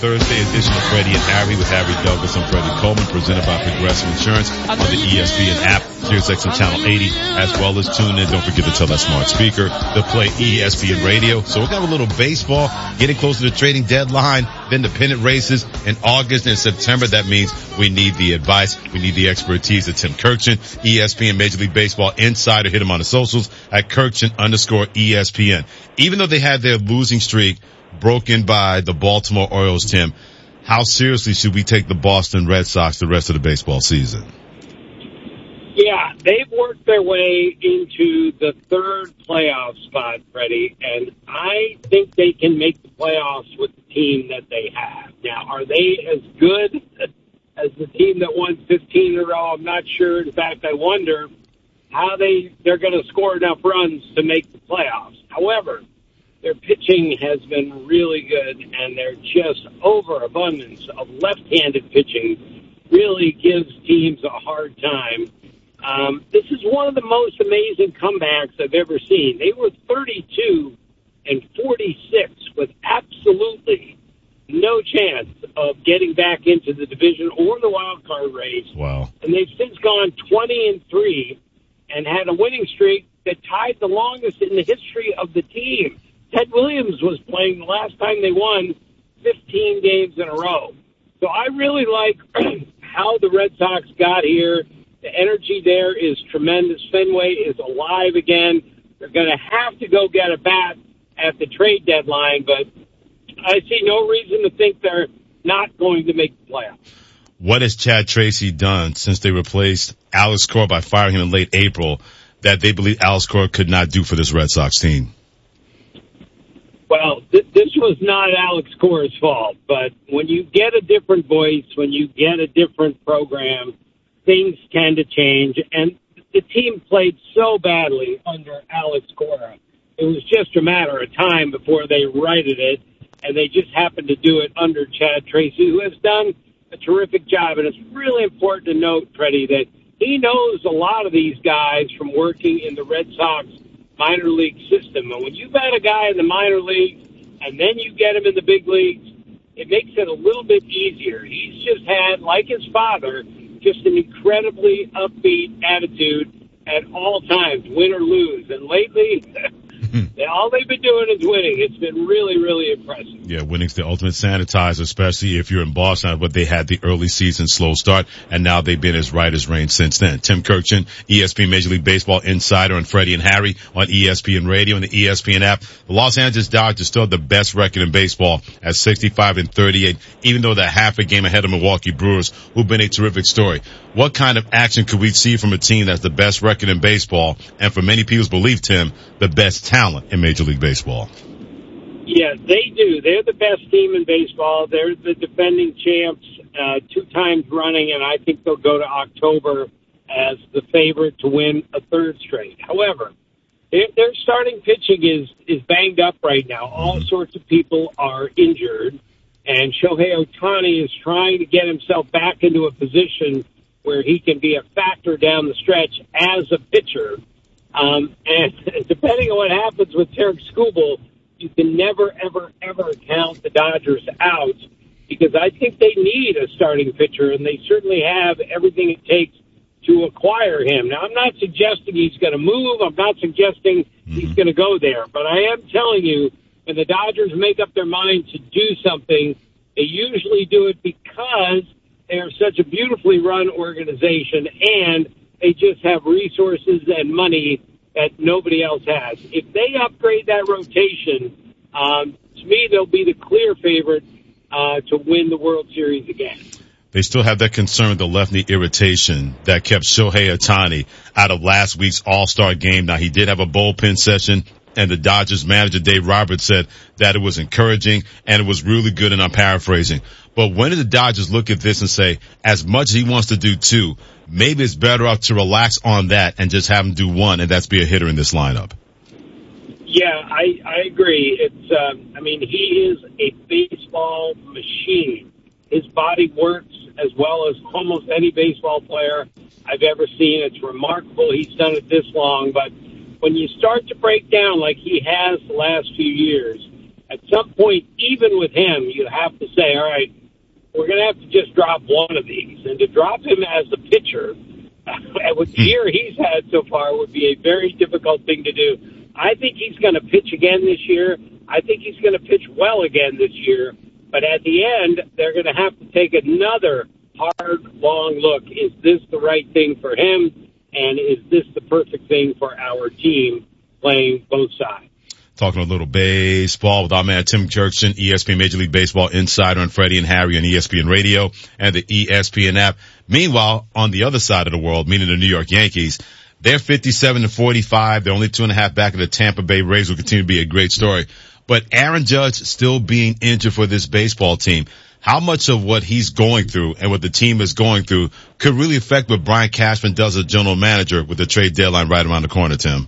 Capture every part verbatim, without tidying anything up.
Thursday edition of Freddie and Harry with Harry Douglas and Freddie Coleman, presented by Progressive Insurance on the E S P N app, SiriusXM Channel eighty, as well as tune in. Don't forget to tell that smart speaker to play E S P N Radio. So we're going to have a little baseball, getting close to the trading deadline, then the pennant races in August and September. That means we need the advice, we need the expertise of Tim Kirkchin, E S P N Major League Baseball insider. Hit him on the socials at Kirkchin underscore E S P N. Even though they had their losing streak broken by the Baltimore Orioles, Tim, how seriously should we take the Boston Red Sox the rest of the baseball season? Yeah, they've worked their way into the third playoff spot, Freddie, and I think they can make the playoffs with the team that they have. Now, are they as good as the team that won fifteen in a row? I'm not sure. In fact, I wonder how they, they're going to score enough runs to make the playoffs. However, their pitching has been really good, and their just overabundance of left-handed pitching really gives teams a hard time. Um, this is one of the most amazing comebacks I've ever seen. They were thirty-two and forty-six with absolutely no chance of getting back into the division or the wild card race. Wow. And they've since gone twenty and three and had a winning streak that tied the longest in the history of the team. Ted Williams was playing the last time they won fifteen games in a row. So I really like how the Red Sox got here. The energy there is tremendous. Fenway is alive again. They're going to have to go get a bat at the trade deadline, but I see no reason to think they're not going to make the playoffs. What has Chad Tracy done since they replaced Alex Cora by firing him in late April that they believe Alex Cora could not do for this Red Sox team? Well, th- this was not Alex Cora's fault, but when you get a different voice, when you get a different program, things tend to change. And the team played so badly under Alex Cora. It was just a matter of time before they righted it, and they just happened to do it under Chad Tracy, who has done a terrific job. And it's really important to note, Freddie, that he knows a lot of these guys from working in the Red Sox minor league system. And when you've got a guy in the minor leagues and then you get him in the big leagues, it makes it a little bit easier. He's just had, like his father, just an incredibly upbeat attitude at all times, win or lose. And lately, all they've been doing is winning. It's been really, really impressive. Yeah, winning's the ultimate sanitizer, especially if you're in Boston, but they had the early season slow start, and now they've been as right as rain since then. Tim Kirkchin, E S P N Major League Baseball insider, and Freddie and Harry on E S P N Radio and the E S P N app. The Los Angeles Dodgers still have the best record in baseball at sixty-five and thirty-eight, even though they're half a game ahead of Milwaukee Brewers, who've been a terrific story. What kind of action could we see from a team that's the best record in baseball, and for many people's belief, Tim, the best talent in Major League Baseball? Yeah, they do. They're the best team in baseball. They're the defending champs uh, two times running, and I think they'll go to October as the favorite to win a third straight. However, their, their starting pitching is, is banged up right now. All sorts of people are injured, and Shohei Ohtani is trying to get himself back into a position where he can be a factor down the stretch as a pitcher. Um, and depending on what happens with Tarek Skubal, you can never, ever, ever count the Dodgers out, because I think they need a starting pitcher, and they certainly have everything it takes to acquire him. Now, I'm not suggesting he's going to move. I'm not suggesting mm-hmm. he's going to go there. But I am telling you, when the Dodgers make up their mind to do something, they usually do it because they're such a beautifully run organization, and they just have resources and money that nobody else has. If they upgrade that rotation, um, to me, they'll be the clear favorite uh, to win the World Series again. They still have that concern with the left knee irritation that kept Shohei Ohtani out of last week's All-Star game. Now, he did have a bullpen session, and the Dodgers manager, Dave Roberts, said that it was encouraging and it was really good, and I'm paraphrasing. But when did the Dodgers look at this and say, as much as he wants to do two, maybe it's better off to relax on that and just have him do one, and that's be a hitter in this lineup? Yeah, I, I agree. It's, um, I mean, he is a baseball machine. His body works as well as almost any baseball player I've ever seen. It's remarkable he's done it this long, but when you start to break down like he has the last few years, at some point, even with him, you have to say, all right, we're going to have to just drop one of these. And to drop him as a pitcher, with the year he's had so far, would be a very difficult thing to do. I think he's going to pitch again this year. I think he's going to pitch well again this year. But at the end, they're going to have to take another hard, long look. Is this the right thing for him? And is this the perfect thing for our team playing both sides? Talking a little baseball with our man Tim Kurkjian, E S P N Major League Baseball insider, and Freddie and Harry on E S P N Radio and the E S P N app. Meanwhile, on the other side of the world, meaning the New York Yankees, they're fifty-seven to forty-five. They're only two and a half back of the Tampa Bay Rays, will continue to be a great story. But Aaron Judge still being injured for this baseball team. How much of what he's going through and what the team is going through could really affect what Brian Cashman does as general manager with the trade deadline right around the corner, Tim?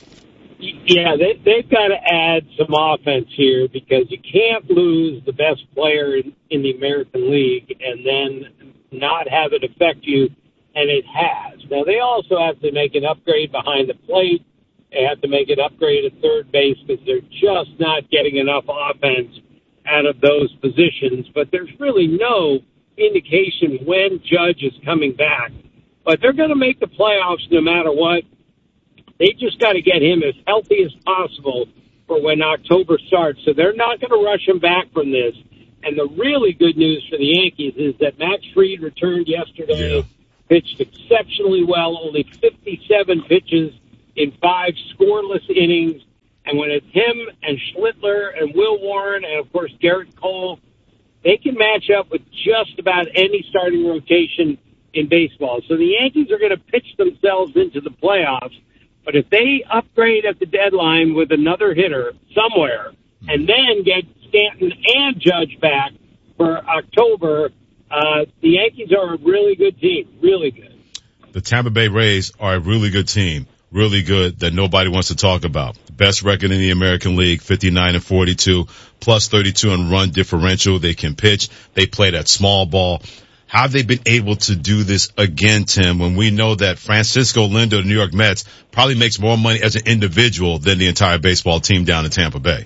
Yeah, they, they've got to add some offense here because you can't lose the best player in, in the American League and then not have it affect you, and it has. Now, they also have to make an upgrade behind the plate. They have to make an upgrade at third base because they're just not getting enough offense out of those positions. But there's really no indication when Judge is coming back. But they're going to make the playoffs no matter what. They just got to get him as healthy as possible for when October starts. So they're not going to rush him back from this. And the really good news for the Yankees is that Max Fried returned yesterday, yeah. pitched exceptionally well, only fifty-seven pitches in five scoreless innings. And when it's him and Schlittler and Will Warren and, of course, Garrett Cole, they can match up with just about any starting rotation in baseball. So the Yankees are going to pitch themselves into the playoffs. But if they upgrade at the deadline with another hitter somewhere and then get Stanton and Judge back for October, uh, the Yankees are a really good team, really good. The Tampa Bay Rays are a really good team, really good that nobody wants to talk about. Best record in the American League, fifty-nine and forty-two, plus thirty-two in run differential. They can pitch. They play that small ball. How have they been able to do this again, Tim, when we know that Francisco Lindor of the New York Mets probably makes more money as an individual than the entire baseball team down in Tampa Bay?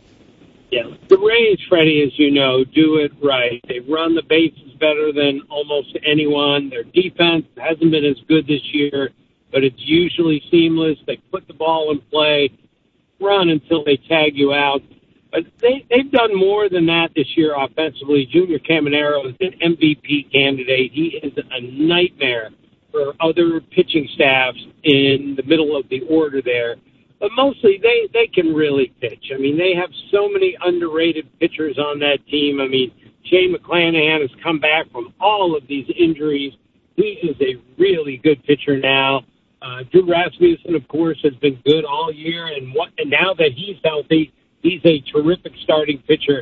Yeah, the Rays, Freddie, as you know, do it right. They run the bases better than almost anyone. Their defense hasn't been as good this year, but it's usually seamless. They put the ball in play, run until they tag you out. But they, they've done more than that this year offensively. Junior Caminero is an M V P candidate. He is a nightmare for other pitching staffs in the middle of the order there. But mostly they, they can really pitch. I mean, they have so many underrated pitchers on that team. I mean, Shane McClanahan has come back from all of these injuries. He is a really good pitcher now. Uh, Drew Rasmussen, of course, has been good all year. And, what, and now that he's healthy, he's a terrific starting pitcher.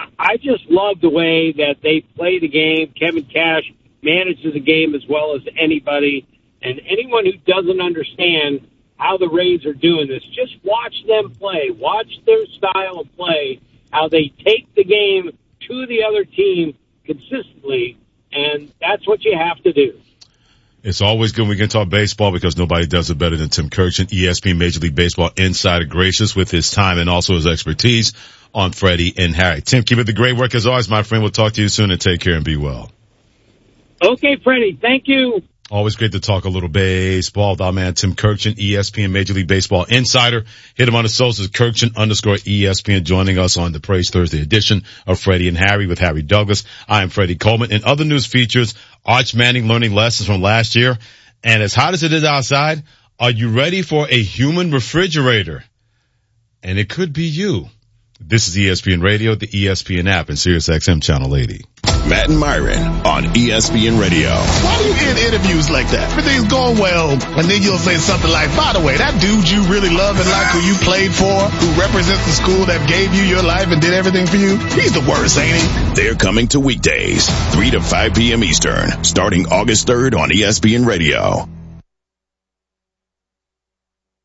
I just love the way that they play the game. Kevin Cash manages the game as well as anybody. And anyone who doesn't understand how the Rays are doing this, just watch them play. Watch their style of play, how they take the game to the other team consistently, and that's what you have to do. It's always good when we can talk baseball because nobody does it better than Tim Kurkjian, E S P N Major League Baseball insider, gracious with his time and also his expertise on Freddie and Harry. Tim, keep up the great work as always, my friend. We'll talk to you soon and take care and be well. Okay, Freddie. Thank you. Always great to talk a little baseball with our man Tim Kurkjian, E S P N Major League Baseball insider. Hit him on the socials, Kurkjian underscore E S P N, joining us on the Praise Thursday edition of Freddie and Harry with Harry Douglas. I am Freddie Coleman. In other news features, Arch Manning learning lessons from last year. And as hot as it is outside, are you ready for a human refrigerator? And it could be you. This is E S P N Radio, the E S P N app, and Sirius X M Channel eighty. Matt and Myron on E S P N Radio. Why do you end interviews like that? Everything's going well, and then you'll say something like, by the way, that dude you really love and like who you played for, who represents the school that gave you your life and did everything for you, he's the worst, ain't he? They're coming to weekdays, three to five p.m. Eastern, starting August third on E S P N Radio.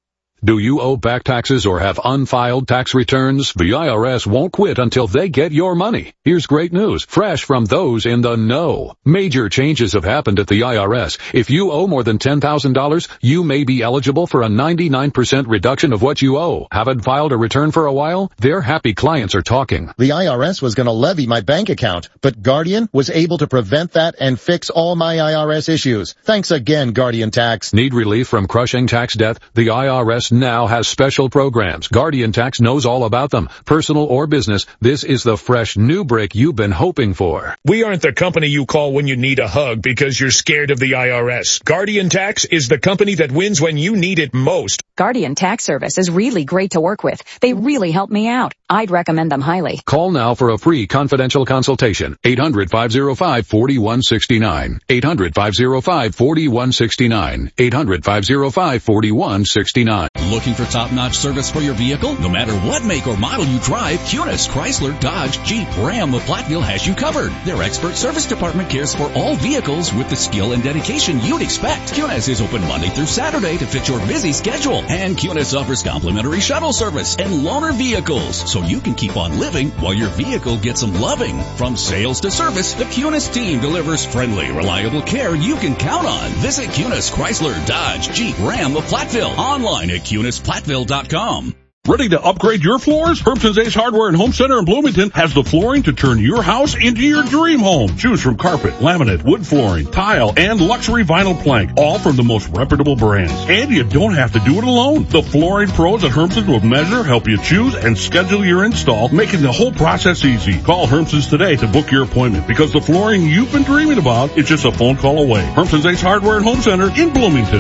Do you owe back taxes or have unfiled tax returns? The I R S won't quit until they get your money. Here's great news, fresh from those in the know. Major changes have happened at the I R S. If you owe more than ten thousand dollars, you may be eligible for a ninety-nine percent reduction of what you owe. Haven't filed a return for a while? Their happy clients are talking. The I R S was going to levy my bank account, but Guardian was able to prevent that and fix all my I R S issues. Thanks again, Guardian Tax. Need relief from crushing tax debt? The I R S now has special programs. Guardian Tax knows all about them. Personal or business, this is the fresh new break you've been hoping for. We aren't the company you call when you need a hug because you're scared of the I R S. Guardian Tax is the company that wins when you need it most. Guardian Tax Service is really great to work with. They really help me out. I'd recommend them highly. Call now for a free confidential consultation. eight hundred, five oh five, four one six nine. eight hundred, five oh five, four one six nine. eight hundred, five oh five, four one six nine. Looking for top-notch service for your vehicle? No matter what make or model you drive, Cunis, Chrysler, Dodge, Jeep, Ram, of Platteville has you covered. Their expert service department cares for all vehicles with the skill and dedication you'd expect. Cunis is open Monday through Saturday to fit your busy schedule. And Cunis offers complimentary shuttle service and loaner vehicles, so you can keep on living while your vehicle gets some loving. From sales to service, the Cunis team delivers friendly, reliable care you can count on. Visit Cunis, Chrysler, Dodge, Jeep, Ram of Platteville online at cunis plattville dot com. Ready to upgrade your floors? Hermson's Ace Hardware and Home Center in Bloomington has the flooring to turn your house into your dream home. Choose from carpet, laminate, wood flooring, tile, and luxury vinyl plank, all from the most reputable brands. And you don't have to do it alone. The flooring pros at Hermson's will measure, help you choose, and schedule your install, making the whole process easy. Call Hermson's today to book your appointment, because the flooring you've been dreaming about is just a phone call away. Hermson's Ace Hardware and Home Center in Bloomington.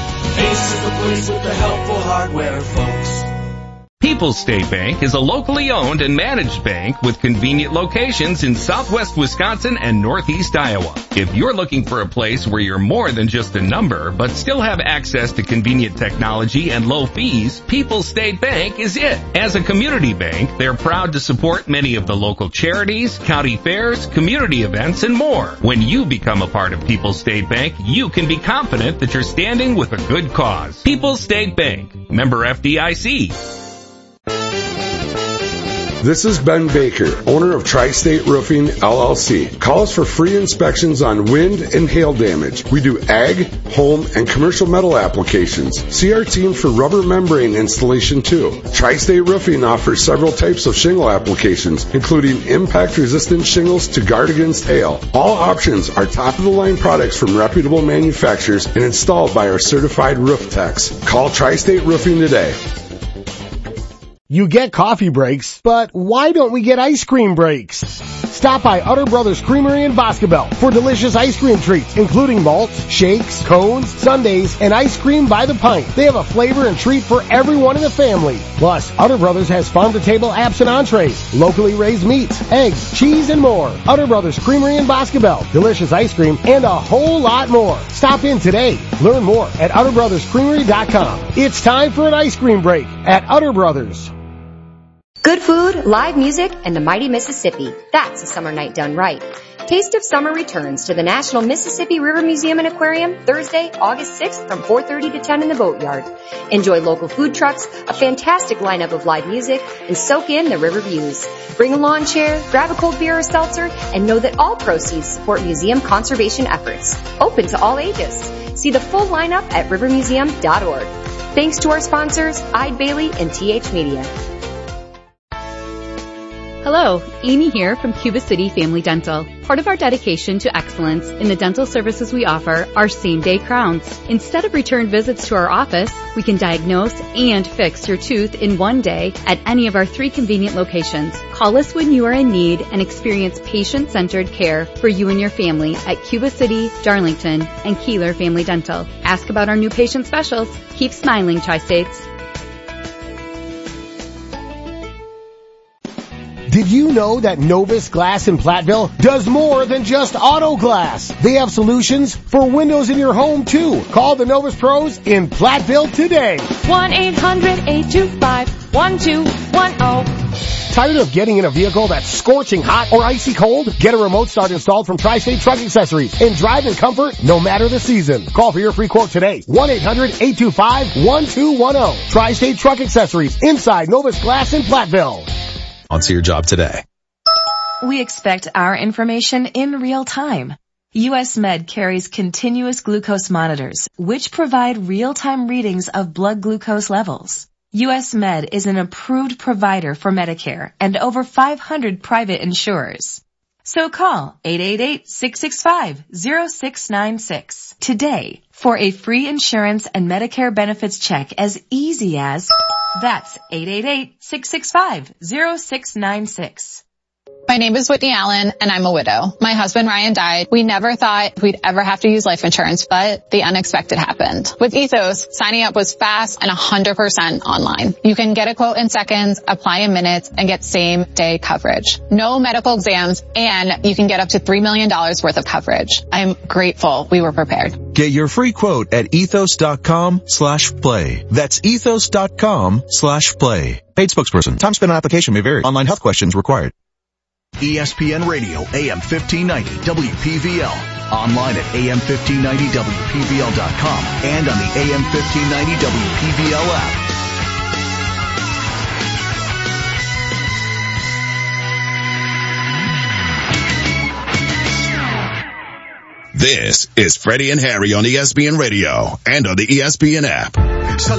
Ace is the place with the helpful hardware, folks. People's State Bank is a locally owned and managed bank with convenient locations in southwest Wisconsin and northeast Iowa. If you're looking for a place where you're more than just a number, but still have access to convenient technology and low fees, People's State Bank is it. As a community bank, they're proud to support many of the local charities, county fairs, community events, and more. When you become a part of People's State Bank, you can be confident that you're standing with a good cause. People's State Bank, member F D I C. This is Ben Baker, owner of Tri-State Roofing, L L C. Call us for free inspections on wind and hail damage. We do ag, home, and commercial metal applications. See our team for rubber membrane installation too. Tri-State Roofing offers several types of shingle applications, including impact-resistant shingles to guard against hail. All options are top-of-the-line products from reputable manufacturers and installed by our certified roof techs. Call Tri-State Roofing today. You get coffee breaks, but why don't we get ice cream breaks? Stop by Utter Brothers Creamery in Boscobel for delicious ice cream treats, including malts, shakes, cones, sundaes, and ice cream by the pint. They have a flavor and treat for everyone in the family. Plus, Utter Brothers has farm-to-table apps and entrees, locally raised meats, eggs, cheese, and more. Utter Brothers Creamery in Boscobel, delicious ice cream, and a whole lot more. Stop in today. Learn more at utter brothers creamery dot com. It's time for an ice cream break at Utter Brothers. Good food, live music, and the mighty Mississippi. That's a summer night done right. Taste of Summer returns to the National Mississippi River Museum and Aquarium Thursday, August sixth from four thirty to ten in the Boatyard. Enjoy local food trucks, a fantastic lineup of live music, and soak in the river views. Bring a lawn chair, grab a cold beer or seltzer, and know that all proceeds support museum conservation efforts. Open to all ages. See the full lineup at river museum dot org. Thanks to our sponsors, Eide Bailly and T H Media. Hello, Amy here from Cuba City Family Dental. Part of our dedication to excellence in the dental services we offer are same-day crowns. Instead of return visits to our office, we can diagnose and fix your tooth in one day at any of our three convenient locations. Call us when you are in need and experience patient-centered care for you and your family at Cuba City, Darlington, and Keeler Family Dental. Ask about our new patient specials. Keep smiling, Tri-States. Did you know that Novus Glass in Platteville does more than just auto glass? They have solutions for windows in your home, too. Call the Novus Pros in Platteville today. one eight hundred eight two five one two one zero. Tired of getting in a vehicle that's scorching hot or icy cold? Get a remote start installed from Tri-State Truck Accessories and drive in comfort no matter the season. Call for your free quote today. one eight hundred eight two five one two one zero. Tri-State Truck Accessories inside Novus Glass in Platteville. On to your job today. We expect our information in real time. U S Med carries continuous glucose monitors, which provide real-time readings of blood glucose levels. U S Med is an approved provider for Medicare and over five hundred private insurers. So call eight eight eight, six six five, zero six nine six today for a free insurance and Medicare benefits check as easy as that's eight eight eight, six six five, zero six nine six. My name is Whitney Allen, and I'm a widow. My husband Ryan died. We never thought we'd ever have to use life insurance, but the unexpected happened. With Ethos, signing up was fast and one hundred percent online. You can get a quote in seconds, apply in minutes, and get same-day coverage. No medical exams, and you can get up to three million dollars worth of coverage. I'm grateful we were prepared. Get your free quote at ethos.com slash play. That's ethos.com slash play. Paid spokesperson. Time spent on application may vary. Online health questions required. E S P N Radio, A M fifteen ninety, W P V L. Online at A M fifteen ninety W P V L dot com and on the A M fifteen ninety W P V L app. This is Freddie and Harry on E S P N Radio and on the E S P N app.